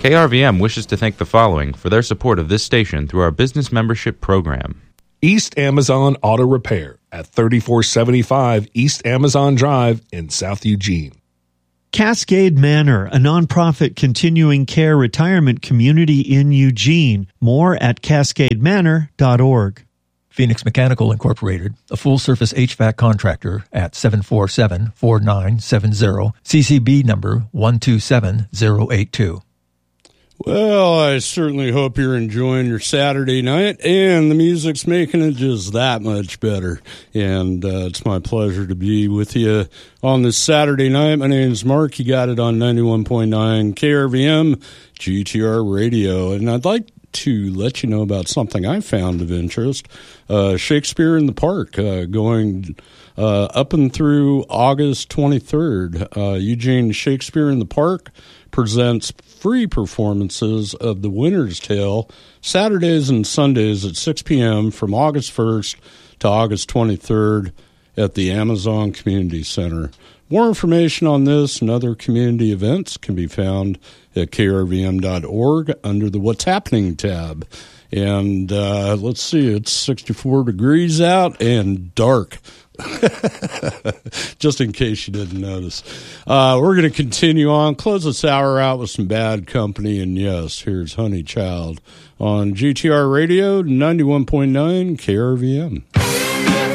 KRVM wishes to thank the following for their support of this station through our business membership program. East Amazon Auto Repair at 3475 East Amazon Drive in South Eugene. Cascade Manor, a nonprofit continuing care retirement community in Eugene. More at cascademanor.org. Phoenix Mechanical Incorporated, a full-service HVAC contractor at 747-4970, CCB number 127082. Well, I certainly hope you're enjoying your Saturday night, and the music's making it just that much better. And it's my pleasure to be with you on this Saturday night. My name is Mark. You got it on 91.9 KRVM, GTR Radio. And I'd like to let you know about something I found of interest. Shakespeare in the Park, going up and through August 23rd. Eugene Shakespeare in the Park presents free performances of The Winter's Tale Saturdays and Sundays at 6 p.m. from August 1st to August 23rd at the Amazon Community Center. More information on this and other community events can be found at krvm.org under the What's Happening tab. And let's see, it's 64 degrees out and dark. Just in case you didn't notice. We're going to continue on, close this hour out with some Bad Company, and yes, here's Honey Child on GTR Radio 91.9 KRVM.